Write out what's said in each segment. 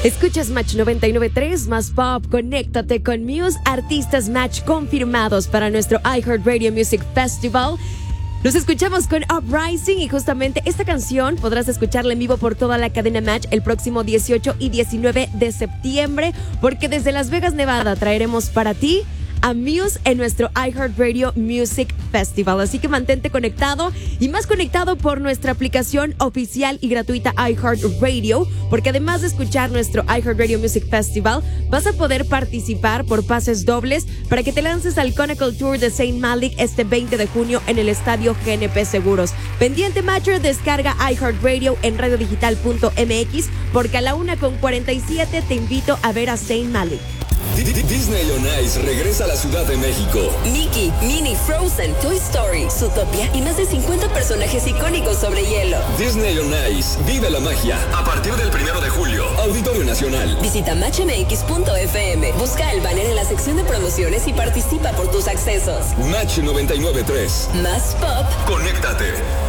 Escuchas Match 99.3 más Pop. Conéctate con Muse, artistas Match confirmados para nuestro iHeartRadio Music Festival. Nos escuchamos con Uprising y justamente esta canción podrás escucharla en vivo por toda la cadena Match el próximo 18 y 19 de septiembre, porque desde Las Vegas, Nevada, traeremos para ti a Muse en nuestro iHeartRadio Music Festival. Así que mantente conectado y más conectado por nuestra aplicación oficial y gratuita iHeartRadio, porque además de escuchar nuestro iHeartRadio Music Festival, vas a poder participar por pases dobles para que te lances al Chronicle Tour de Saint Malik este 20 de junio en el estadio GNP Seguros. Pendiente Matcher, descarga iHeartRadio en radiodigital.mx, porque a la 1:47 te invito a ver a Saint Malik. Disney on Ice regresa a la Ciudad de México. Mickey, Minnie, Frozen, Toy Story, Zootopia y más de 50 personajes icónicos sobre hielo. Disney on Ice, vive la magia. A partir del 1 de julio, Auditorio Nacional. Visita matchmx.fm, busca el banner en la sección de promociones y participa por tus accesos. Match 99.3. Más pop. Conéctate.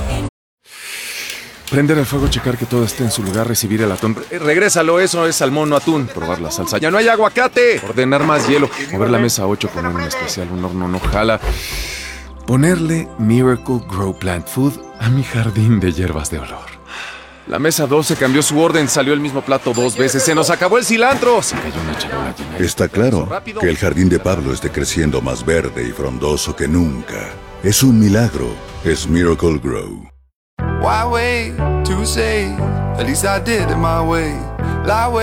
Prender el fuego, checar que todo esté en su lugar, recibir el atún. Regrésalo, eso es salmón, no atún. Probar la salsa. ¡Ya no hay aguacate! Ordenar más hielo. Mover la mesa 8, poner un especial, un horno no jala. Ponerle Miracle Grow Plant Food a mi jardín de hierbas de olor. La mesa 12 cambió su orden, salió el mismo plato 2 veces. ¡Se nos acabó el cilantro! Se cayó una charola llena de... Está claro que el jardín de Pablo esté creciendo más verde y frondoso que nunca. Es un milagro. Es Miracle Grow. Why wait to say? At least I did it my way. Lie